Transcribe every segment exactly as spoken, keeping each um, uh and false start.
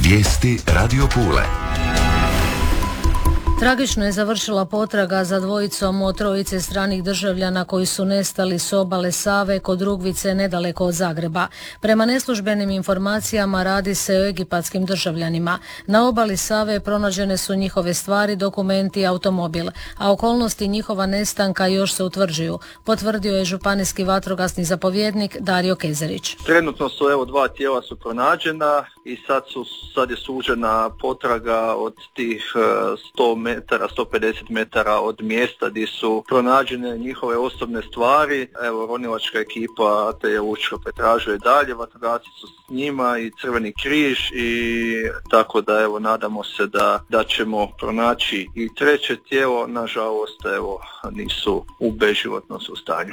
Vijesti Radio Pule. Tragično je završila potraga za dvojicom od trojice stranih državljana koji su nestali s obale Save kod Rugvice nedaleko od Zagreba. Prema neslužbenim informacijama radi se o egipatskim državljanima. Na obali Save pronađene su njihove stvari, dokumenti i automobil, a okolnosti njihova nestanka još se utvrđuju, potvrdio je županijski vatrogasni zapovjednik Dario Kezerić. Trenutno su evo dva tijela su pronađena i sad su sad je sužena potraga od tih sto metara, sto pedeset metara od mjesta gdje su pronađene njihove osobne stvari. Evo, ronilačka ekipa te je Lučko pretražuje dalje, vatrogasci su s njima i Crveni križ, i tako da evo nadamo se da, da ćemo pronaći i treće tijelo. Nažalost evo nisu u beživotnom su stanju.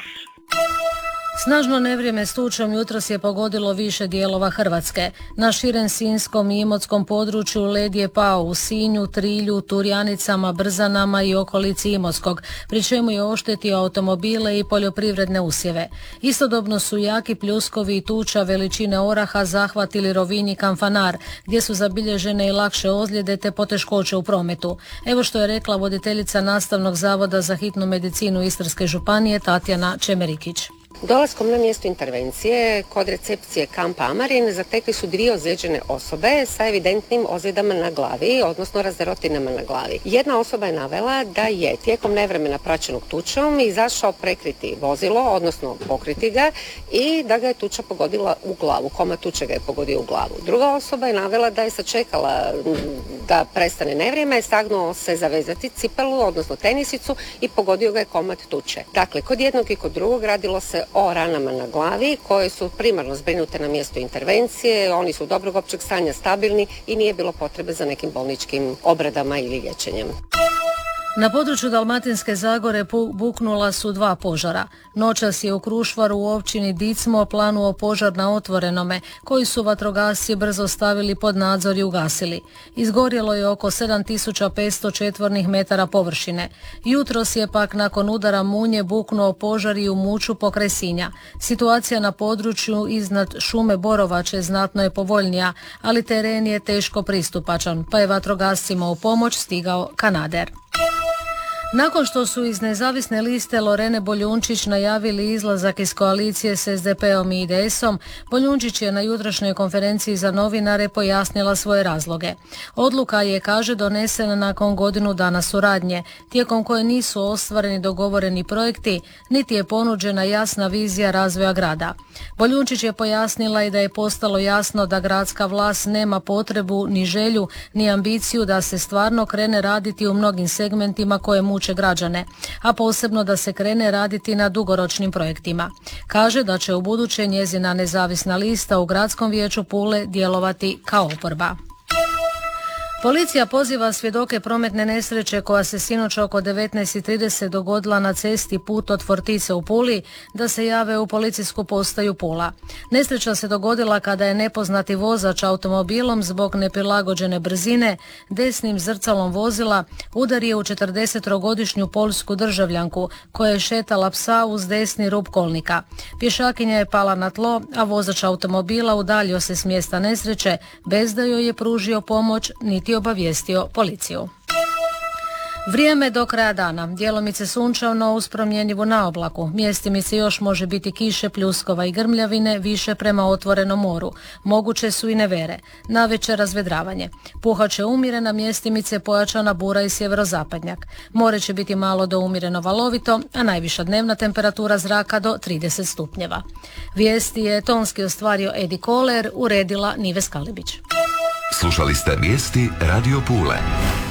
Snažno nevrijeme s tučom jutros je pogodilo više dijelova Hrvatske. Na širem sinjskom i imotskom području led je pao u Sinju, Trilju, Turjanicama, Brzanama i okolici Imotskog, pri čemu je oštetio automobile i poljoprivredne usjeve. Istodobno su jaki pljuskovi i tuča veličine oraha zahvatili Rovinj i Kanfanar, gdje su zabilježene i lakše ozljede te poteškoće u prometu. Evo što je rekla voditeljica Nastavnog zavoda za hitnu medicinu Istarske županije Tatjana Čemerikić. Dolaskom na mjesto intervencije kod recepcije kampa Amarin zatekli su dvije ozlijeđene osobe sa evidentnim ozljedama na glavi, odnosno razderotinama na glavi. Jedna osoba je navela da je tijekom nevremena praćenog tučom izašao prekriti vozilo, odnosno pokriti ga, i da ga je tuča pogodila u glavu. Komad tuče ga je pogodio u glavu. Druga osoba je navela da je sačekala da prestane nevrijeme, stagnuo se zavezati cipelu, odnosno tenisicu, i pogodio ga je komad tuče. Dakle, kod jednog i kod drugog radilo se o ranama na glavi koje su primarno zbrinute na mjestu intervencije. Oni su dobrog općeg stanja, stabilni i nije bilo potrebe za nekim bolničkim obradama ili liječenjem. Na području Dalmatinske Zagore buknula su dva požara. Noćas je u Krušvaru u općini Dicmo planuo požar na otvorenome, koji su vatrogasci brzo stavili pod nadzor i ugasili. Izgorjelo je oko sedam tisuća petsto četvornih metara površine. Jutros je pak nakon udara munje buknuo požar i u Muću pokraj Sinja. Situacija na području iznad šume Borovače znatno je povoljnija, ali teren je teško pristupačan, pa je vatrogascima u pomoć stigao kanader. Nakon što su iz nezavisne liste Lorene Boljunčić najavili izlazak iz koalicije s es de peom i i de esom, Boljunčić je na jutrošnjoj konferenciji za novinare pojasnila svoje razloge. Odluka je, kaže, donesena nakon godinu dana suradnje, tijekom koje nisu ostvareni dogovoreni projekti, niti je ponuđena jasna vizija razvoja grada. Boljunčić je pojasnila i da je postalo jasno da gradska vlast nema potrebu, ni želju, ni ambiciju da se stvarno krene raditi u mnogim segmentima koje muče građane, a posebno da se krene raditi na dugoročnim projektima. Kaže da će ubuduće njezina nezavisna lista u Gradskom vijeću Pule djelovati kao oporba. Policija poziva svjedoke prometne nesreće koja se sinoć oko devetnaest i trideset dogodila na cesti Put od Fortice u Puli da se jave u policijsku postaju Pula. Nesreća se dogodila kada je nepoznati vozač automobilom zbog neprilagođene brzine desnim zrcalom vozila udario u četrdesetogodišnju poljsku državljanku koja je šetala psa uz desni rub kolnika. Pješakinja je pala na tlo, a vozač automobila udaljio se s mjesta nesreće bez da joj je pružio pomoć niti obavijestio policiju. Vrijeme do kraja dana. Djelomice sunčano uz promjenjivu na oblaku. Mjestimice još može biti kiše, pljuskova i grmljavine, više prema otvorenom moru. Moguće su i nevere. Navečer razvedravanje. Puhat će umjerena, mjestimice pojačana bura i sjeverozapadnjak. More će biti malo do umjereno valovito, a najviša dnevna temperatura zraka do trideset stupnjeva. Vijesti je tonski ostvario Edi Koler, uredila Nives Kalibić. Slušali ste vijesti Radio Pule.